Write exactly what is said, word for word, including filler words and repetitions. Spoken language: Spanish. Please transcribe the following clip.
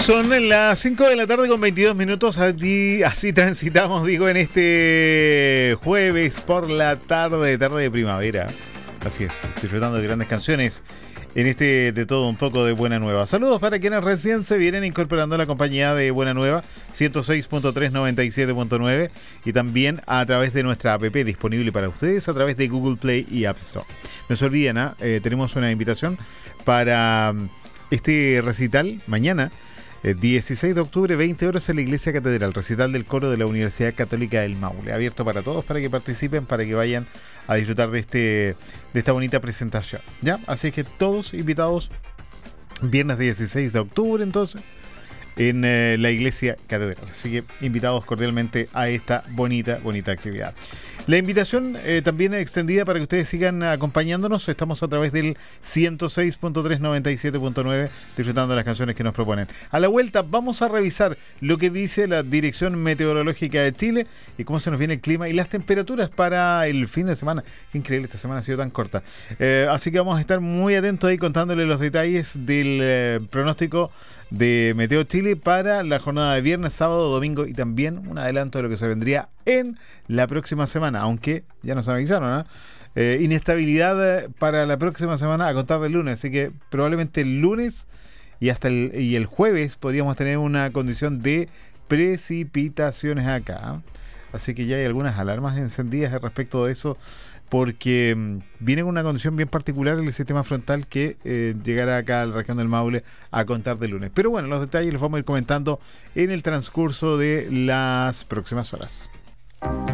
Son las cinco de la tarde con veintidós minutos, así, así transitamos, digo, en este jueves por la tarde, tarde de primavera. Así es, disfrutando de grandes canciones en este de todo un poco de Buena Nueva. Saludos para quienes recién se vienen incorporando a la compañía de Buena Nueva, ciento seis punto tres, noventa y siete punto nueve, y también a través de nuestra app disponible para ustedes a través de Google Play y App Store. No se olviden, ¿eh? Eh, tenemos una invitación para este recital mañana, dieciséis de octubre, veinte horas en la Iglesia Catedral, recital del coro de la Universidad Católica del Maule, abierto para todos, para que participen, para que vayan a disfrutar de este de esta bonita presentación, ¿ya? Así que todos invitados, viernes dieciséis de octubre, entonces, en eh, la Iglesia Catedral. Así que invitados cordialmente a esta bonita, bonita actividad. La invitación eh, también es extendida para que ustedes sigan acompañándonos. Estamos a través del ciento seis punto tres, noventa y siete punto nueve, disfrutando de las canciones que nos proponen. A la vuelta vamos a revisar lo que dice la Dirección Meteorológica de Chile y cómo se nos viene el clima y las temperaturas para el fin de semana. Qué increíble, esta semana ha sido tan corta. Eh, así que vamos a estar muy atentos ahí contándole los detalles del eh, pronóstico de Meteo Chile para la jornada de viernes, sábado, domingo y también un adelanto de lo que se vendría en la próxima semana, aunque ya nos avisaron, ¿eh? Eh, inestabilidad para la próxima semana a contar del lunes, así que probablemente el lunes y hasta el, y el jueves podríamos tener una condición de precipitaciones acá, así que ya hay algunas alarmas encendidas al respecto de eso, porque mmm, viene una condición bien particular en el sistema frontal que eh, llegará acá a la región del Maule a contar de lunes. Pero bueno, los detalles los vamos a ir comentando en el transcurso de las próximas horas.